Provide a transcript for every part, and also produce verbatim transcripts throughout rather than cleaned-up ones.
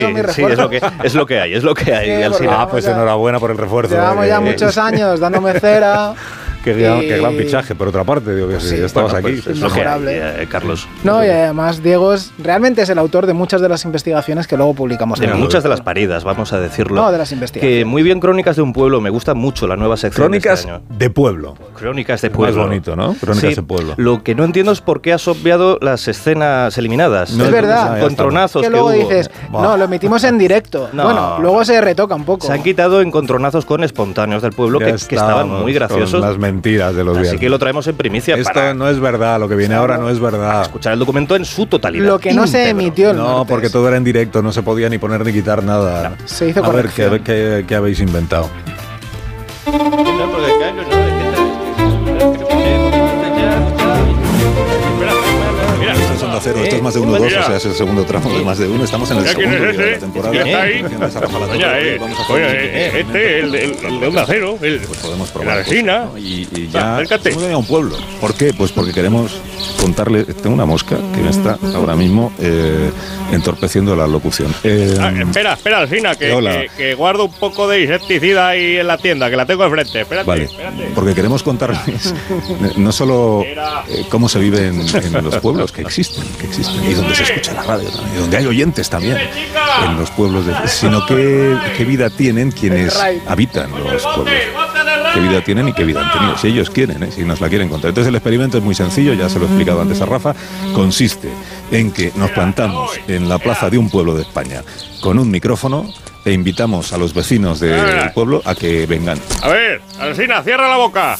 Sí, es lo que es lo que hay, es lo que hay. Sí, ah, pues ya, enhorabuena por el refuerzo. Llevamos eh, ya eh, muchos años dándome cera. Qué, y... gran, qué gran fichaje, por otra parte, digo que sí, si estabas bueno, aquí. Pues es mejorable, lo que hay, eh, Carlos. No, y además Diego es, realmente es el autor de muchas de las investigaciones que luego publicamos. De muchas de las paridas, vamos a decirlo. No, de las investigaciones. Que muy bien, Crónicas de un pueblo, me gusta mucho la nueva sección. Crónicas de, este año. de pueblo. Crónicas de pueblo. Más bonito, ¿no? Crónicas sí, de pueblo. Lo que no entiendo es por qué has obviado las escenas eliminadas. No, es verdad. Encontronazos que que luego hubo. dices, Buah. no, lo emitimos en directo. No. Bueno, luego se retoca un poco. Se han quitado encontronazos con espontáneos del pueblo que, que estaban muy graciosos. Con las mentiras de los Así viernes. que lo traemos en primicia. Esto para no es verdad, lo que viene ahora no es verdad. Escuchar el documento en su totalidad. Lo que no se íntegro. emitió el No, martes. porque todo era en directo, no se podía ni poner ni quitar nada. No, se hizo a ver, corrección. ¿qué, qué, qué habéis inventado? Mira, Esto es Onda Cero, esto es más de uno dos, Mira. o sea, es el segundo tramo de más de uno. Estamos en el Mira, segundo ¿quién es día de la ese? temporada. ¿Quién está ahí? ¿Quién es Rafa La Torre? Coña, eh, Vamos a coña, hacer- eh, este, el, el, el de Onda Cero, el, Pues podemos la probar. resina. cosas, ¿no? Y, y Va, ya acércate. hemos venido a un pueblo. ¿Por qué? Pues porque queremos contarle. Tengo una mosca que me está ahora mismo eh, entorpeciendo la locución. Eh, Ah, espera, espera, Alcina, que, hola. que, que guardo un poco de insecticida ahí en la tienda, que la tengo enfrente. Espérate, Vale, espérate. porque queremos contarles no solo eh, cómo se vive en, en los pueblos, que existen, que existen, y donde se escucha la radio también, y donde hay oyentes también en los pueblos, de, sino qué, qué vida tienen quienes habitan los pueblos. Qué vida tienen y qué vida han tenido, si ellos quieren, ¿eh? Si nos la quieren contar. Entonces el experimento es muy sencillo, ya se lo he explicado antes a Rafa, consiste en que nos plantamos en la plaza de un pueblo de España con un micrófono e invitamos a los vecinos del pueblo a que vengan. A ver, Alcina, cierra la boca.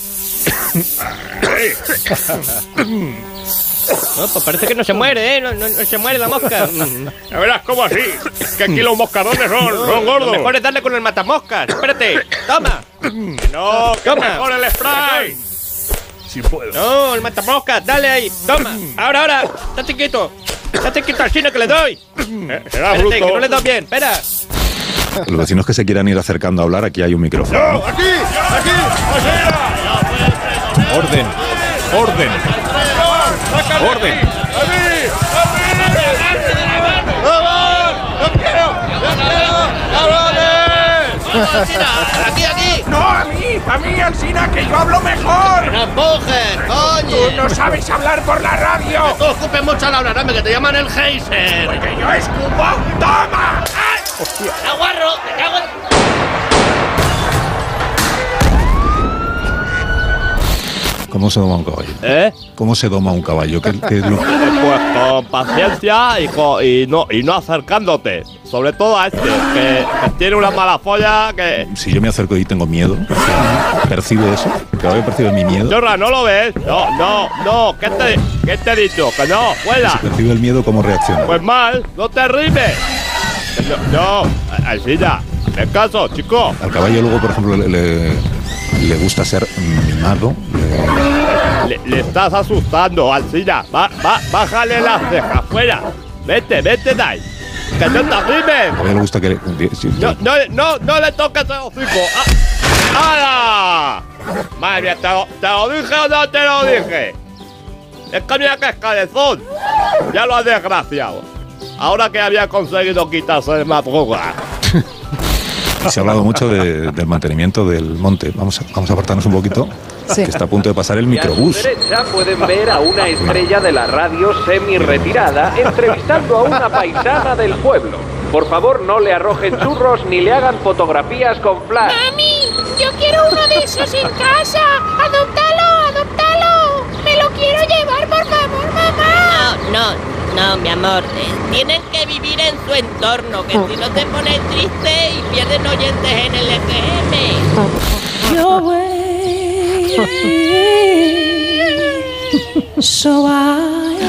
No, pues parece que no se muere, ¿eh? No, no, no se muere la mosca. Ya verás cómo así. Que aquí los moscardones son, son Lo gordos. mejor es darle con el matamoscas. Espérate. Toma. No, que Toma. mejor el spray. Si puedo. No, el matamoscas. Dale ahí. Toma. Ahora, ahora. Está chiquito. Está chiquito al chino que le doy. Eh, será Espérate, bruto. que no le doy bien. Espera. Los vecinos que se quieran ir acercando a hablar, aquí hay un micrófono. ¡No, aquí! ¡Aquí! ¡Alcina! Orden, orden, orden. Aquí, aquí. ¡No, a mí! ¡A mí, Alsina, que yo hablo mejor! ¡No empujes, coño! ¡Tú no sabes hablar por la radio! Tú escupes mucho al hablar, hombre, que te llaman el geyser. ¡Pues que yo escupo! ¡Toma! ¡Ay! ¡Aguarro! ¡Me cago en... ¿Cómo se doma un caballo? ¿Eh? ¿Cómo se doma un caballo? ¿Qué, qué es lo- Pues con paciencia y, con- y no y no acercándote. Sobre todo a este, que, que tiene una mala folla que... Si yo me acerco y tengo miedo, ¿percibe eso? ¿El caballo percibe mi miedo? Chorra, ¿no lo ves? No, no, no. ¿Qué te, qué te he dicho? Que no, fuera. Si percibe el miedo, ¿cómo reacciona? Pues mal, no te rimes. No, no, Alcina, hazme caso, chico. Al caballo luego, por ejemplo, le, le, le gusta ser mimado. le- Le, le estás asustando, Alcina. Va, va, bájale las cejas, fuera. Vete, vete de ahí. Que no te rimes. Al caballo le gusta que... le- si- No, no, no, no le toques el hocico. ¡Ah! ¡Hala! Madre mía, ¿te lo, ¿te lo dije o no te lo dije? Es que mira que es cabezón. Ya lo has desgraciado. Ahora que había conseguido quitarse de madruga. Se ha hablado mucho de- del mantenimiento del monte. Vamos a, vamos a apartarnos un poquito, Sí. que está a punto de pasar el Y a su microbús. derecha pueden ver a una estrella de la radio semi-retirada entrevistando a una paisana del pueblo. Por favor, no le arrojen churros ni le hagan fotografías con flash. ¡Mami! ¡Yo quiero uno de esos en casa! ¡Adóptalo! ¡Adóptalo! ¡Me lo quiero llevar, por favor, mamá! No, no, no, mi amor. Eh, tienen que vivir en su entorno, que si no te pones triste y pierden oyentes en el F M. Your way, so I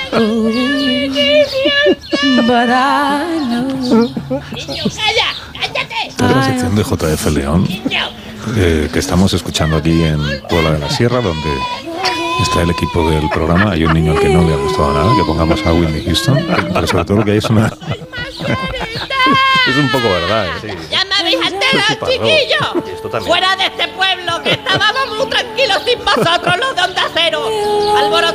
but I know. Niño, calla, cállate. Esta es la sección de J F León, Niño. eh, que estamos escuchando aquí en Puebla de la Sierra, donde está el equipo del programa. Hay un niño al que no le ha gustado nada, que pongamos a Whitney Houston, pero sobre todo lo que hay es una... Es un poco verdad, ¿eh? Ya me habéis enterado, Sí, pasó. chiquillos. Esto también. Fuera de este pueblo, que estábamos muy tranquilos sin vosotros, los de Onda Cero. Alborotados